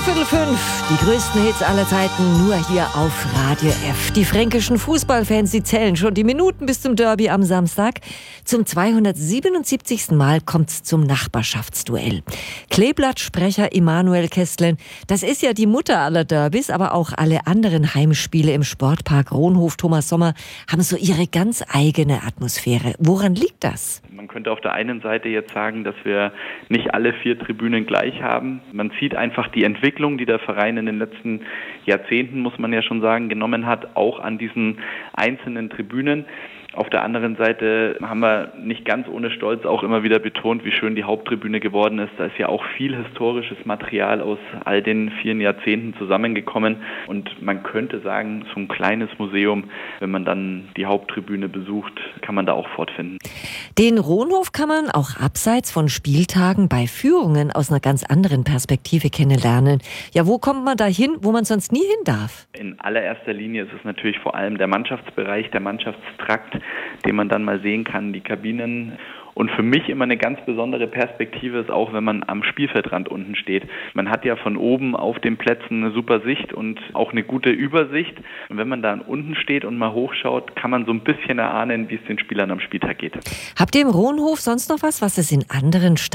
5:15. Die größten Hits aller Zeiten nur hier auf Radio F. Die fränkischen Fußballfans, die zählen schon die Minuten bis zum Derby am Samstag. Zum 277. Mal kommt's zum Nachbarschaftsduell. Kleeblatt-Sprecher Emanuel Kästlen, das ist ja die Mutter aller Derbys, aber auch alle anderen Heimspiele im Sportpark Ronhof Thomas Sommer haben so ihre ganz eigene Atmosphäre. Woran liegt das? Man könnte auf der einen Seite jetzt sagen, dass wir nicht alle 4 Tribünen gleich haben. Man sieht einfach die Entwicklung, die der Verein in den letzten Jahrzehnten, muss man ja schon sagen, genommen hat, auch an diesen einzelnen Tribünen. Auf der anderen Seite haben wir nicht ganz ohne Stolz auch immer wieder betont, wie schön die Haupttribüne geworden ist. Da ist ja auch viel historisches Material aus all den vielen Jahrzehnten zusammengekommen. Und man könnte sagen, so ein kleines Museum, wenn man dann die Haupttribüne besucht, kann man da auch fortfinden. Den Ronhof kann man auch abseits von Spieltagen bei Führungen aus einer ganz anderen Perspektive kennenlernen. Ja, wo kommt man da hin, wo man sonst nie hin darf? In allererster Linie ist es natürlich vor allem der Mannschaftsbereich, der Mannschaftstrakt, den man dann mal sehen kann, die Kabinen. Und für mich immer eine ganz besondere Perspektive ist auch, wenn man am Spielfeldrand unten steht. Man hat ja von oben auf den Plätzen eine super Sicht und auch eine gute Übersicht. Und wenn man da unten steht und mal hochschaut, kann man so ein bisschen erahnen, wie es den Spielern am Spieltag geht. Habt ihr im Ronhof sonst noch was es in anderen